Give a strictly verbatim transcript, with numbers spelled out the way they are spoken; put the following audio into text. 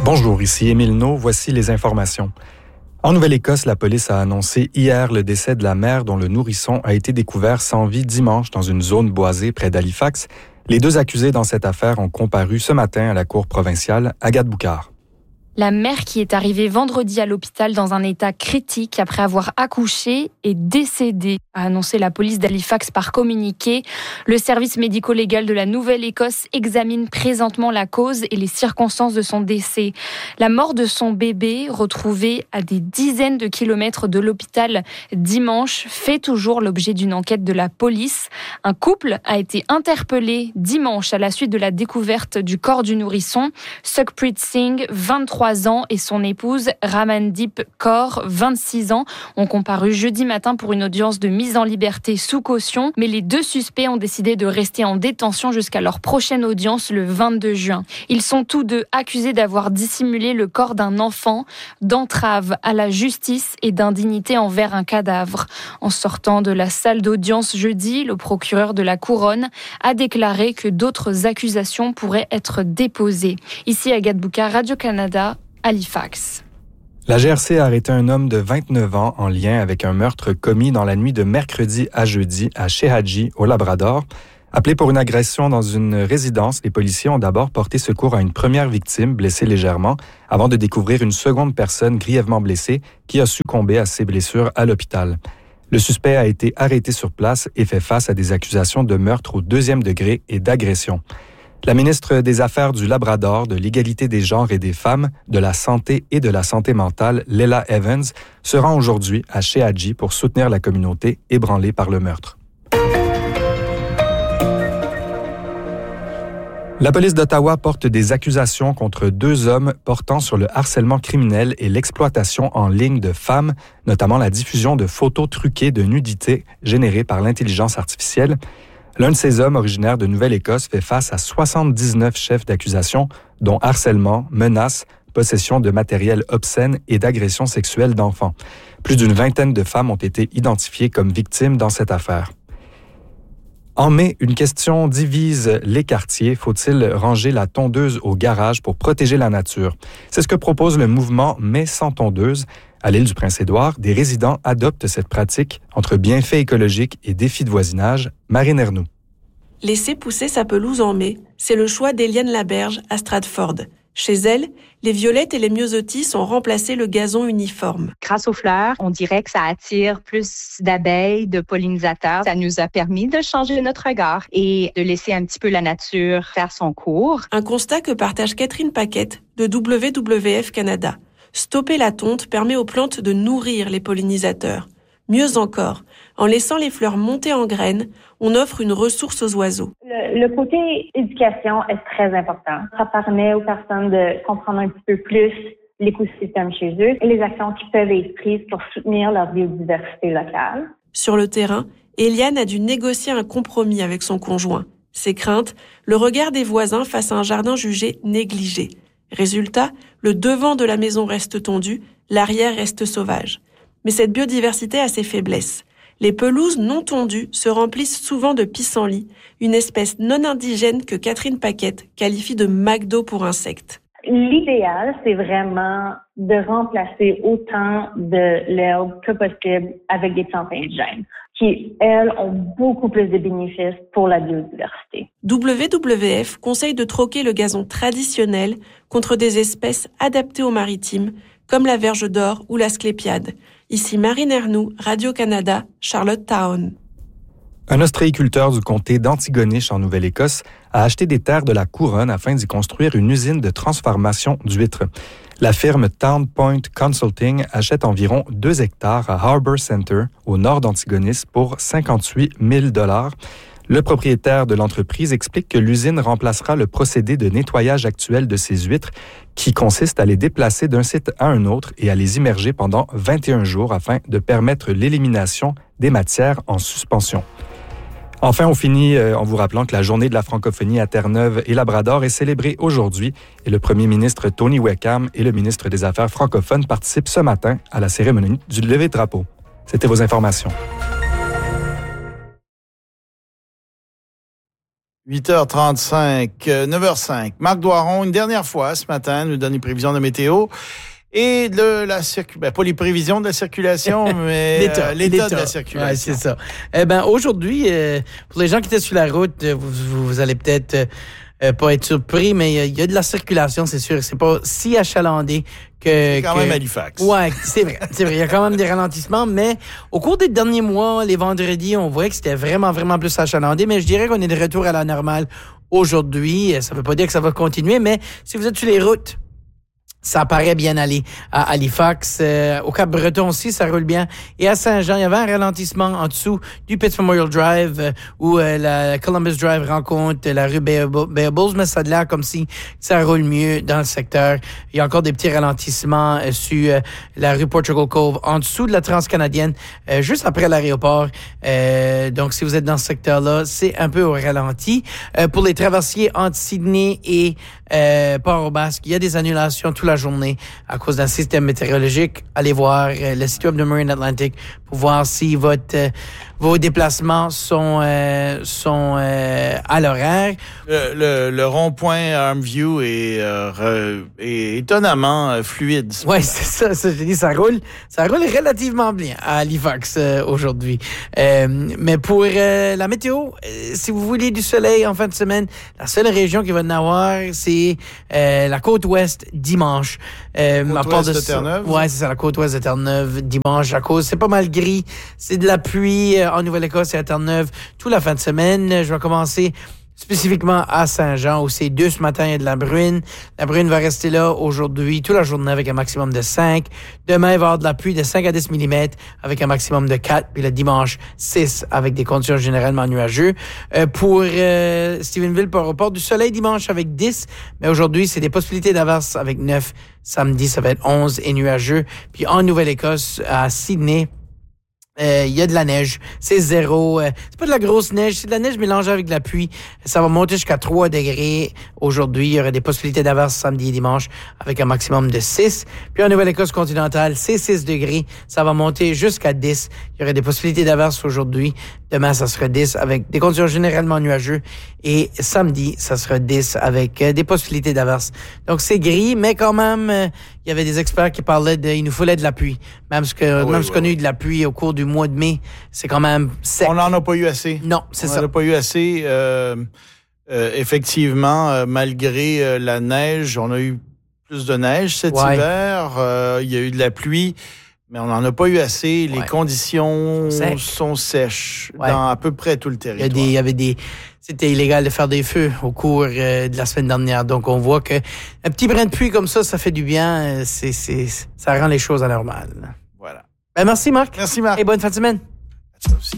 Bonjour, ici Émile Naud, voici les informations. En Nouvelle-Écosse, la police a annoncé hier le décès de la mère dont le nourrisson a été découvert sans vie dimanche dans une zone boisée près d'Halifax. Les deux accusés dans cette affaire ont comparu ce matin à la cour provinciale Agathe Boucard. La mère qui est arrivée vendredi à l'hôpital dans un état critique après avoir accouché est décédée, a annoncé la police d'Halifax par communiqué. Le service médico-légal de la Nouvelle-Écosse examine présentement la cause et les circonstances de son décès. La mort de son bébé, retrouvé à des dizaines de kilomètres de l'hôpital dimanche, fait toujours l'objet d'une enquête de la police. Un couple a été interpellé dimanche à la suite de la découverte du corps du nourrisson. Sukhpreet Singh, vingt-trois ans, et son épouse Ramandeep Kaur, vingt-six ans, ont comparu jeudi matin pour une audience de mise en liberté sous caution, mais les deux suspects ont décidé de rester en détention jusqu'à leur prochaine audience le vingt-deux juin. Ils sont tous deux accusés d'avoir dissimulé le corps d'un enfant, d'entrave à la justice et d'indignité envers un cadavre. En sortant de la salle d'audience jeudi, le procureur de la Couronne a déclaré que d'autres accusations pourraient être déposées. Ici Agathe Boucard, Radio-Canada, Halifax. La G R C a arrêté un homme de vingt-neuf ans en lien avec un meurtre commis dans la nuit de mercredi à jeudi à Shehaji, au Labrador. Appelés pour une agression dans une résidence, les policiers ont d'abord porté secours à une première victime blessée légèrement avant de découvrir une seconde personne grièvement blessée qui a succombé à ses blessures à l'hôpital. Le suspect a été arrêté sur place et fait face à des accusations de meurtre au deuxième degré et d'agression. La ministre des Affaires du Labrador, de l'égalité des genres et des femmes, de la santé et de la santé mentale, Leila Evans, se rend aujourd'hui à Shehaji pour soutenir la communauté ébranlée par le meurtre. La police d'Ottawa porte des accusations contre deux hommes portant sur le harcèlement criminel et l'exploitation en ligne de femmes, notamment la diffusion de photos truquées de nudité générées par l'intelligence artificielle. L'un de ces hommes, originaire de Nouvelle-Écosse, fait face à soixante-dix-neuf chefs d'accusation, dont harcèlement, menaces, possession de matériel obscène et d'agression sexuelle d'enfants. Plus d'une vingtaine de femmes ont été identifiées comme victimes dans cette affaire. En mai, une question divise les quartiers. Faut-il ranger la tondeuse au garage pour protéger la nature? C'est ce que propose le mouvement Mai sans tondeuse. À l'île du Prince-Édouard, des résidents adoptent cette pratique entre bienfaits écologiques et défis de voisinage. Marine Ernoux. Laisser pousser sa pelouse en mai, c'est le choix d'Éliane Laberge à Stratford. Chez elle, les violettes et les myosotis ont remplacé le gazon uniforme. Grâce aux fleurs, on dirait que ça attire plus d'abeilles, de pollinisateurs. Ça nous a permis de changer notre regard et de laisser un petit peu la nature faire son cours. Un constat que partage Catherine Paquette de W W F Canada. Stopper la tonte permet aux plantes de nourrir les pollinisateurs. Mieux encore, en laissant les fleurs monter en graines, on offre une ressource aux oiseaux. Le, le côté éducation est très important. Ça permet aux personnes de comprendre un petit peu plus l'écosystème chez eux et les actions qui peuvent être prises pour soutenir leur biodiversité locale. Sur le terrain, Eliane a dû négocier un compromis avec son conjoint. Ses craintes, le regard des voisins face à un jardin jugé négligé. Résultat, le devant de la maison reste tondu, l'arrière reste sauvage. Mais cette biodiversité a ses faiblesses. Les pelouses non tondues se remplissent souvent de pissenlits, une espèce non indigène que Catherine Paquette qualifie de McDo pour insectes. L'idéal, c'est vraiment de remplacer autant de l'herbe que possible avec des plantes indigènes, qui, elles, ont beaucoup plus de bénéfices pour la biodiversité. W W F conseille de troquer le gazon traditionnel contre des espèces adaptées au maritime, comme la verge d'or ou la sclépiade. Ici Marine Ernoux, Radio-Canada, Charlottetown. Un ostréiculteur du comté d'Antigonish en Nouvelle-Écosse a acheté des terres de la Couronne afin d'y construire une usine de transformation d'huîtres. La firme Town Point Consulting achète environ deux hectares à Harbour Center, au nord d'Antigonis, pour cinquante-huit mille dollars. Le propriétaire de l'entreprise explique que l'usine remplacera le procédé de nettoyage actuel de ces huîtres, qui consiste à les déplacer d'un site à un autre et à les immerger pendant vingt et un jours afin de permettre l'élimination des matières en suspension. Enfin, on finit euh, en vous rappelant que la journée de la francophonie à Terre-Neuve et Labrador est célébrée aujourd'hui et le premier ministre Tony Wickham et le ministre des Affaires francophones participent ce matin à la cérémonie du lever de drapeau. C'était vos informations. huit heures trente-cinq, neuf heures cinq. Marc Doiron, une dernière fois ce matin, nous donne les prévisions de météo et de la circulation. Ben, pas les prévisions de la circulation, mais l'état, euh, l'état, l'état de la circulation. Ouais, c'est ça. Eh ben, aujourd'hui, euh, pour les gens qui étaient sur la route, vous, vous, vous allez peut-être euh, euh, pas être surpris, mais il y, y a de la circulation, c'est sûr. C'est pas si achalandé que... C'est quand que... même Halifax. Ouais, c'est vrai. C'est vrai. Il y a quand même des ralentissements, mais au cours des derniers mois, les vendredis, on voyait que c'était vraiment, vraiment plus achalandé, mais je dirais qu'on est de retour à la normale aujourd'hui. Ça veut pas dire que ça va continuer, mais si vous êtes sur les routes, ça paraît bien aller à Halifax. Euh, au Cap-Breton aussi, ça roule bien. Et à Saint-Jean, il y avait un ralentissement en dessous du Pitts Memorial Drive euh, où euh, la Columbus Drive rencontre la rue Beables, mais ça a l'air comme si ça roule mieux dans le secteur. Il y a encore des petits ralentissements euh, sur euh, la rue Portugal Cove, en dessous de la Transcanadienne, euh, juste après l'aéroport. Euh, donc, si vous êtes dans ce secteur-là, c'est un peu au ralenti. Euh, pour les traversiers entre Sydney et euh, Port-au-Basque, il y a des annulations toute la journée à cause d'un système météorologique. Allez voir euh, le site web de Marine Atlantic pour voir si votre euh, vos déplacements sont euh, sont euh, à l'horaire. Le, le, le rond-point Armview est, euh, re, est étonnamment euh, fluide. Oui, c'est ça, ça. Je dis, ça roule, ça roule relativement bien à Halifax euh, aujourd'hui. Euh, mais pour euh, la météo, euh, si vous voulez du soleil en fin de semaine, la seule région qui va en avoir, c'est euh, la côte ouest dimanche. Euh, côte à ouest de, de Terre-Neuve? Ouais, c'est ça, la côte ouest de Terre-Neuve dimanche. À cause, c'est pas mal gris, c'est de la pluie euh, en Nouvelle-Écosse et à Terre-Neuve toute la fin de semaine. Je vais commencer spécifiquement à Saint-Jean, où c'est deux ce matin, il y a de la bruine. La bruine va rester là aujourd'hui, toute la journée, avec un maximum de cinq. Demain, il va y avoir de la pluie de cinq à dix millimètres, avec un maximum de quatre. Puis le dimanche, six, avec des conditions généralement nuageuses. Euh, pour euh, Stephenville, Port-au-Port, du soleil dimanche avec dix. Mais aujourd'hui, c'est des possibilités d'averse avec neuf. Samedi, ça va être onze et nuageux. Puis en Nouvelle-Écosse, à Sydney, il euh, y a de la neige, c'est zéro. Euh, c'est pas de la grosse neige, c'est de la neige mélangée avec de la pluie. Ça va monter jusqu'à trois degrés aujourd'hui. Il y aurait des possibilités d'averse samedi et dimanche avec un maximum de six. Puis en Nouvelle-Écosse continentale, c'est six degrés. Ça va monter jusqu'à dix. Il y aurait des possibilités d'averse aujourd'hui. Demain, ça sera dix avec des conditions généralement nuageuses. Et samedi, ça sera dix avec euh, des possibilités d'averse. Donc c'est gris, mais quand même, euh, il y avait des experts qui parlaient de, il nous fallait de la pluie. Même ce que, oui, même oui, ce qu'on a eu de la pluie au cours du mois de mai, c'est quand même sec. On n'en a pas eu assez. Non, c'est on ça. On n'en a pas eu assez. Euh, euh, effectivement, euh, malgré euh, la neige, on a eu plus de neige cet ouais. hiver. Euh, il y a eu de la pluie, mais on n'en a pas eu assez. Les ouais. conditions Sèche. sont sèches ouais. dans à peu près tout le territoire. Il y, a des, il y avait des... C'était illégal de faire des feux au cours euh, de la semaine dernière. Donc, on voit que un petit brin de pluie comme ça, ça fait du bien. C'est, c'est, ça rend les choses anormales. Voilà. Ben, merci, Marc. Merci, Marc. Et bonne fin de semaine. Ça aussi.